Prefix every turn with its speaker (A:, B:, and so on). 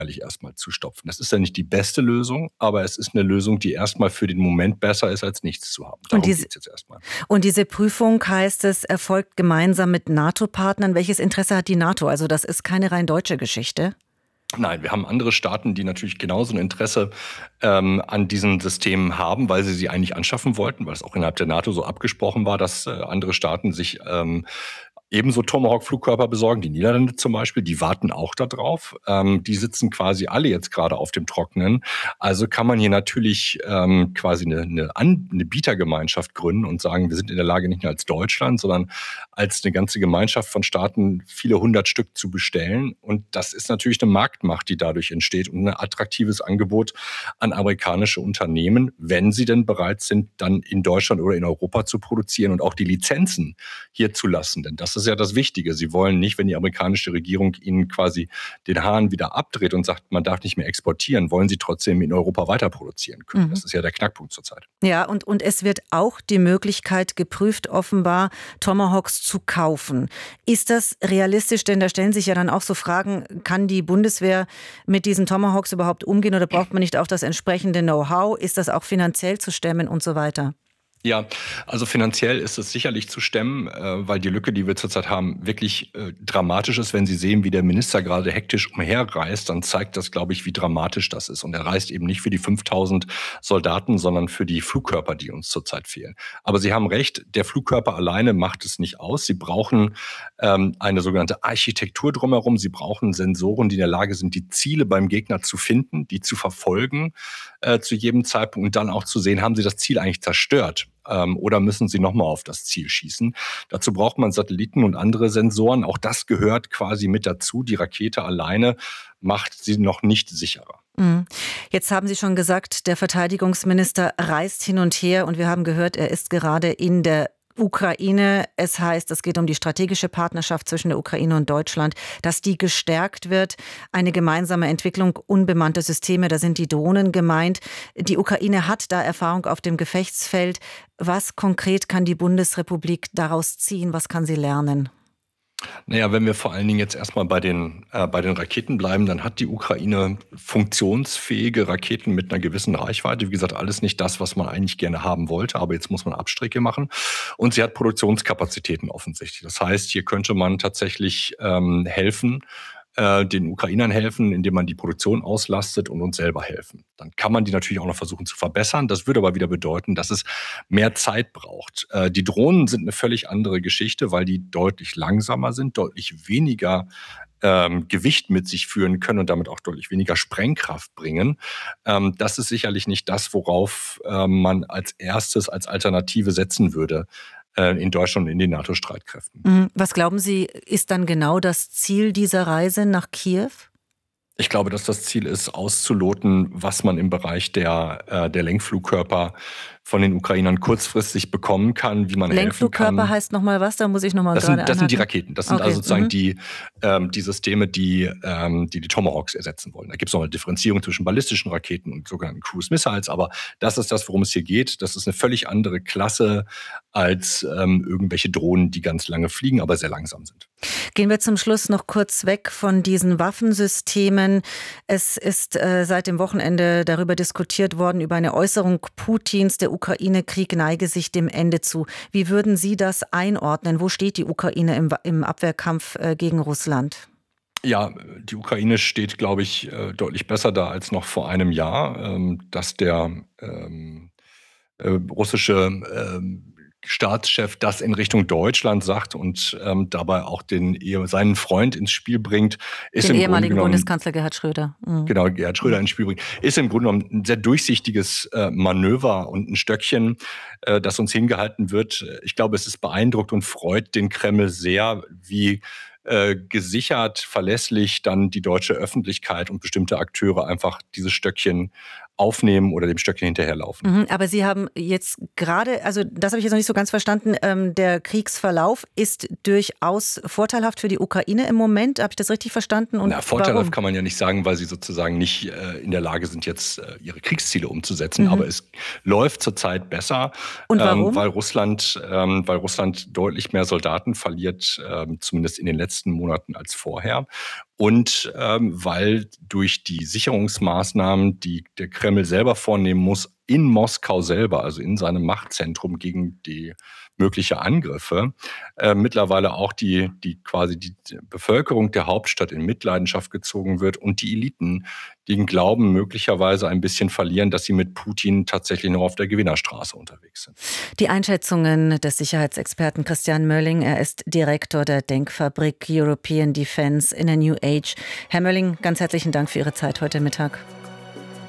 A: erstmal zu stopfen. Das ist ja nicht die beste Lösung, aber es ist eine Lösung, die erstmal für den Moment besser ist, als nichts zu haben. Darum geht es jetzt erstmal.
B: Und diese Prüfung, heißt es, erfolgt gemeinsam mit NATO-Partnern. Welches Interesse hat die NATO? Also das ist keine rein deutsche Geschichte.
A: Nein, wir haben andere Staaten, die natürlich genauso ein Interesse an diesen Systemen haben, weil sie eigentlich anschaffen wollten, weil es auch innerhalb der NATO so abgesprochen war, dass andere Staaten sich ebenso Tomahawk-Flugkörper besorgen. Die Niederlande zum Beispiel, die warten auch da drauf. Die sitzen quasi alle jetzt gerade auf dem Trockenen. Also kann man hier natürlich quasi eine Bietergemeinschaft gründen und sagen, wir sind in der Lage, nicht nur als Deutschland, sondern als eine ganze Gemeinschaft von Staaten viele 100 Stück zu bestellen. Und das ist natürlich eine Marktmacht, die dadurch entsteht und ein attraktives Angebot an amerikanische Unternehmen, wenn sie denn bereit sind, dann in Deutschland oder in Europa zu produzieren und auch die Lizenzen hier zu lassen. Denn das ist ja das Wichtige. Sie wollen nicht, wenn die amerikanische Regierung ihnen quasi den Hahn wieder abdreht und sagt, man darf nicht mehr exportieren, wollen sie trotzdem in Europa weiter produzieren können. Das ist ja der Knackpunkt zurzeit.
B: Ja, und es wird auch die Möglichkeit geprüft, offenbar Tomahawks zu kaufen. Ist das realistisch? Denn da stellen sich ja dann auch so Fragen, kann die Bundeswehr mit diesen Tomahawks überhaupt umgehen oder braucht man nicht auch das entsprechende Know-how? Ist das auch finanziell zu stemmen und so weiter?
A: Ja, also finanziell ist es sicherlich zu stemmen, weil die Lücke, die wir zurzeit haben, wirklich dramatisch ist. Wenn Sie sehen, wie der Minister gerade hektisch umherreist, dann zeigt das, glaube ich, wie dramatisch das ist. Und er reist eben nicht für die 5000 Soldaten, sondern für die Flugkörper, die uns zurzeit fehlen. Aber Sie haben recht, der Flugkörper alleine macht es nicht aus. Sie brauchen eine sogenannte Architektur drumherum. Sie brauchen Sensoren, die in der Lage sind, die Ziele beim Gegner zu finden, die zu verfolgen zu jedem Zeitpunkt und dann auch zu sehen, haben Sie das Ziel eigentlich zerstört? Oder müssen sie nochmal auf das Ziel schießen? Dazu braucht man Satelliten und andere Sensoren. Auch das gehört quasi mit dazu. Die Rakete alleine macht sie noch nicht sicherer.
B: Jetzt haben Sie schon gesagt, der Verteidigungsminister reist hin und her und wir haben gehört, er ist gerade in der Ukraine. Es heißt, es geht um die strategische Partnerschaft zwischen der Ukraine und Deutschland, dass die gestärkt wird. Eine gemeinsame Entwicklung unbemannter Systeme, da sind die Drohnen gemeint. Die Ukraine hat da Erfahrung auf dem Gefechtsfeld. Was konkret kann die Bundesrepublik daraus ziehen? Was kann sie lernen?
A: Naja, wenn wir vor allen Dingen jetzt erstmal bei den Raketen bleiben, dann hat die Ukraine funktionsfähige Raketen mit einer gewissen Reichweite. Wie gesagt, alles nicht das, was man eigentlich gerne haben wollte, aber jetzt muss man Abstriche machen. Und sie hat Produktionskapazitäten offensichtlich. Das heißt, hier könnte man tatsächlich helfen, den Ukrainern helfen, indem man die Produktion auslastet und uns selber helfen. Dann kann man die natürlich auch noch versuchen zu verbessern. Das würde aber wieder bedeuten, dass es mehr Zeit braucht. Die Drohnen sind eine völlig andere Geschichte, weil die deutlich langsamer sind, deutlich weniger Gewicht mit sich führen können und damit auch deutlich weniger Sprengkraft bringen. Das ist sicherlich nicht das, worauf man als erstes als Alternative setzen würde in Deutschland und in den NATO-Streitkräften.
B: Was glauben Sie, ist dann genau das Ziel dieser Reise nach Kiew?
A: Ich glaube, dass das Ziel ist, auszuloten, was man im Bereich der Lenkflugkörper von den Ukrainern kurzfristig bekommen kann, wie man helfen kann.
B: Lenkflugkörper heißt nochmal was? Da muss ich nochmal gerade einhaken.
A: Das sind die Raketen. Das sind also sozusagen die Systeme, die Tomahawks ersetzen wollen. Da gibt es noch eine Differenzierung zwischen ballistischen Raketen und sogenannten Cruise Missiles. Aber das ist das, worum es hier geht. Das ist eine völlig andere Klasse als irgendwelche Drohnen, die ganz lange fliegen, aber sehr langsam sind.
B: Gehen wir zum Schluss noch kurz weg von diesen Waffensystemen. Es ist seit dem Wochenende darüber diskutiert worden, über eine Äußerung Putins, der Ukraine-Krieg neige sich dem Ende zu. Wie würden Sie das einordnen? Wo steht die Ukraine im Abwehrkampf gegen Russland?
A: Ja, die Ukraine steht, glaube ich, deutlich besser da als noch vor einem Jahr. Dass der russische Staatschef das in Richtung Deutschland sagt und dabei auch seinen Freund ins Spiel bringt, ist
B: den
A: im
B: ehemaligen
A: Grunde genommen,
B: Bundeskanzler Gerhard Schröder.
A: Genau, Gerhard Schröder ins Spiel bringt, ist im Grunde genommen ein sehr durchsichtiges Manöver und ein Stöckchen, das uns hingehalten wird. Ich glaube, es ist beeindruckt und freut den Kreml sehr, wie gesichert, verlässlich dann die deutsche Öffentlichkeit und bestimmte Akteure einfach dieses Stöckchen aufnehmen oder dem Stöckchen hinterherlaufen.
B: Aber Sie haben jetzt gerade, also das habe ich jetzt noch nicht so ganz verstanden, der Kriegsverlauf ist durchaus vorteilhaft für die Ukraine im Moment. Habe ich das richtig verstanden? Und
A: vorteilhaft
B: warum?
A: kann man ja nicht sagen, weil sie sozusagen nicht in der Lage sind, jetzt ihre Kriegsziele umzusetzen. Aber es läuft zurzeit besser,
B: Und warum?
A: weil Russland deutlich mehr Soldaten verliert, zumindest in den letzten Monaten als vorher. und weil durch die Sicherungsmaßnahmen, die der Kreml selber vornehmen muss, in Moskau selber, also in seinem Machtzentrum gegen die mögliche Angriffe, mittlerweile auch quasi die Bevölkerung der Hauptstadt in Mitleidenschaft gezogen wird und die Eliten den Glauben möglicherweise ein bisschen verlieren, dass sie mit Putin tatsächlich noch auf der Gewinnerstraße unterwegs sind.
B: Die Einschätzungen des Sicherheitsexperten Christian Mölling, er ist Direktor der Denkfabrik European Defence in a New Age. Herr Mölling, ganz herzlichen Dank für Ihre Zeit heute Mittag.